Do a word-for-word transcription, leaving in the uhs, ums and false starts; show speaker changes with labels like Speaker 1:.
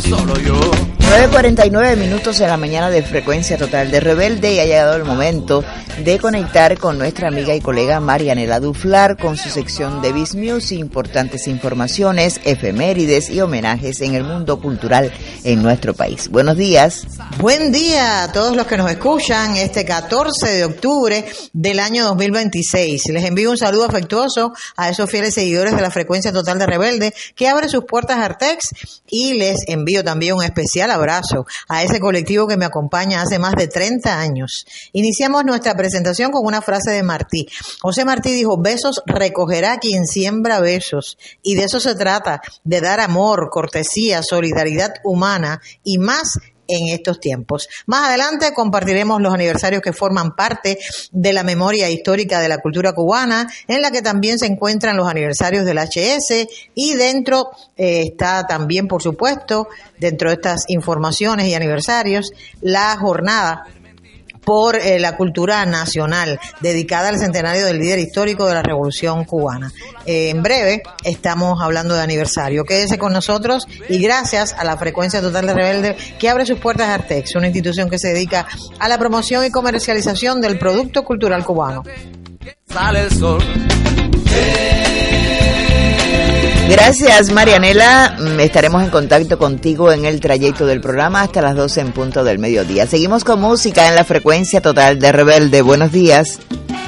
Speaker 1: solo yo.
Speaker 2: nueve cuarenta y nueve minutos en la mañana de Frecuencia Total de Rebelde, y ha llegado el momento de conectar con nuestra amiga y colega Marianela Duflar con su sección de Biz Music, importantes informaciones, efemérides y homenajes en el mundo cultural en nuestro país. Buenos días.
Speaker 3: Buen día a todos los que nos escuchan este catorce de octubre del año dos mil veintiséis. Les envío un saludo afectuoso a esos fieles seguidores de la Frecuencia Total de Rebelde que abre sus puertas a Artex, y les envío también un especial abrazo a ese colectivo que me acompaña hace más de treinta años. Iniciamos nuestra presentación con una frase de Martí. José Martí dijo: besos recogerá quien siembra besos, y de eso se trata, de dar amor, cortesía, solidaridad humana y más en estos tiempos. Más adelante compartiremos los aniversarios que forman parte de la memoria histórica de la cultura cubana, en la que también se encuentran los aniversarios del H S, y dentro eh, está también, por supuesto, dentro de estas informaciones y aniversarios, la jornada por eh, la cultura nacional, dedicada al centenario del líder histórico de la Revolución Cubana. Eh, en breve estamos hablando de aniversario. Quédese con nosotros, y gracias a la Frecuencia Total de Rebelde, que abre sus puertas a Artex, una institución que se dedica a la promoción y comercialización del producto cultural cubano.
Speaker 1: Sale el sol.
Speaker 2: Gracias, Marianela. Estaremos en contacto contigo en el trayecto del programa hasta las doce en punto del mediodía. Seguimos con música en la Frecuencia Total de Rebelde. Buenos días.